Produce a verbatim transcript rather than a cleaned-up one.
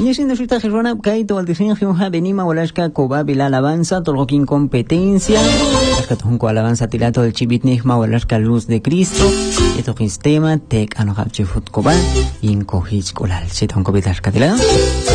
Yeshindo Shita Jirona, Kaito, Alticin, Jimja, Benima, Walashka, Koba, Bila Alabanza, Tolgokin Competencia, Ashkatunco Alabanza, Tilato del Chibit Nigma, Walashka Luz de Cristo, Eto Sistema, Tek Anohapchifut Koba, Inko Hitch Kolal, Siton Kobitas Katilado.